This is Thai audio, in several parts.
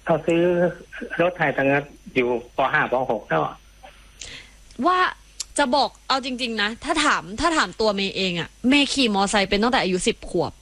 เขาซื้อรถไทยตั้งแต่อยู่ป .5 ป .6 แล้วว่าจะบอกเอาจริงๆนะถ้าถามตัวเมย์เองอะเมย์ขี่มอไซค์เป็นตั้งแต่อายุ10 ขวบ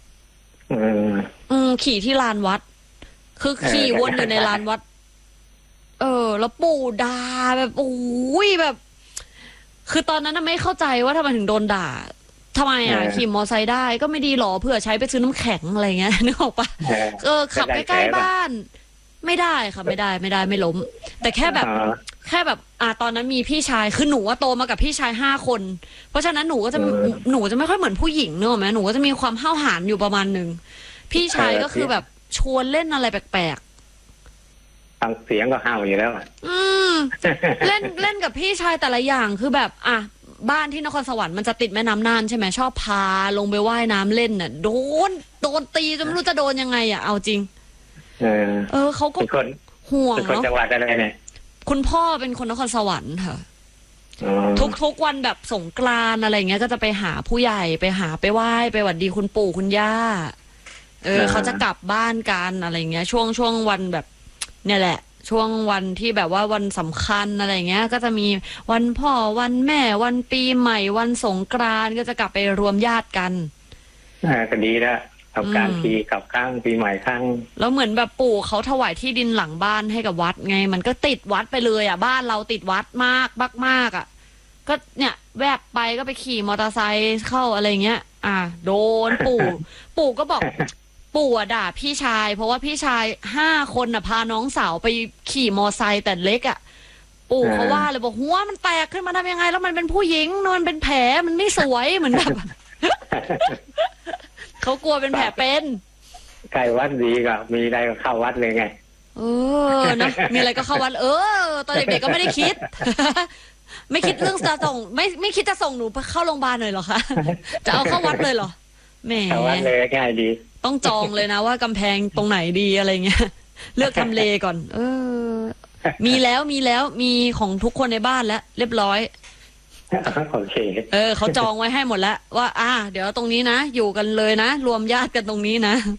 ขี่ที่ลานวัดคือขี่วนอยู่ในลานวัดแล้วปู่ด่าแบบโอ้ยแบบ คือตอนนั้นไม่เข้าใจว่าทำไมถึงโดนด่าทำไมขี่มอไซค์ได้ก็ไม่ดีหรอเผื่อใช้ไปซื้อน้ำแข็งอะไรเงี้ยนึกออกปะขับใกล้ๆบ้านไม่ได้ค่ะไม่ได้ไม่ล้มแต่แค่แบบตอนนั้นมีพี่ชายคือหนูว่าโตมากับพี่ชาย5 คนเพราะฉะนั้นหนูจะไม่ค่อยเหมือนผู้หญิงเนอะแม่หนูก็จะมีความห้าวหาญอยู่ประมาณนึงพี่ชายก็คือแบบชวนเล่นอะไรแปลกๆฟังเสียงก็ห้าวอยู่แล้วเล่นกับพี่ชายแต่ละอย่างคือแบบบ้านที่นครสวรรค์มันจะติดแม่น้ำน่านใช่ไหมชอบพาลงไปว่ายน้ำเล่นน่ะโดนตีจนไม่รู้จะโดนยังไงเอาจริงเขาก็ห่วงเนาะจังหวัดอะไรเนี่ยคุณพ่อเป็นคนนครสวรรค์ค่ะทุกวันแบบสงกรานต์อะไรเงี้ยก็จะไปหาผู้ใหญ่ไปไหว้ไปหวัดดีคุณปู่คุณย่าเขาจะกลับบ้านกันอะไรเงี้ยช่วงวันแบบเนี่ยแหละช่วงวันที่แบบว่าวันสำคัญอะไรเงี้ยก็จะมีวันพ่อวันแม่วันปีใหม่วันสงกรานต์ก็จะกลับไปรวมญาติกันก็ดีนะกับการกับข้างปีใหม่ข้างแล้วเหมือนแบบปู่เขาถวายที่ดินหลังบ้านให้กับวัดไงมันก็ติดวัดไปเลยบ้านเราติดวัดมากก็เนี่ยแวบไปก็ไปขี่มอเตอร์ไซค์เข้าอะไรเงี้ยโดนปู่ก็บอกปู่ด่าพี่ชายเพราะว่าพี่ชาย5 คนพาน้องสาวไปขี่มอไซค์แต่เล็กปู่เขาว่าเลยบอกหัวมันแตกขึ้นมาทำยังไงแล้วมันเป็นผู้หญิงมันเป็นแผลมันไม่สวยเหมือนแบบ เขากลัวเป็นแผลเป็นใกล้วัดดีก็มีอะไรก็เข้าวัดเลยไงนะมีอะไรก็เข้าวัดตอนเด็กๆก็ไม่ได้คิด ไม่คิดเรื่องจะส่งไม่คิดจะส่งหนูไปเข้าโรงพยาบาลเลยเหรอคะจะเอาเข้าวัดเลยเหรอแหมเข้าวัดเลยง่ายดีต้องจองเลยนะว่ากำแพงตรงไหนดีอะไรเงี้ยเลือกทำเลก่อนมีแล้วมีของทุกคนในบ้านแล้วเรียบร้อยโอเคเขาจองไว้ให้หมดแล้วว่าเดี๋ยวตรงนี้นะอยู่กันเลยนะรวมญาติกันตรงนี้นะ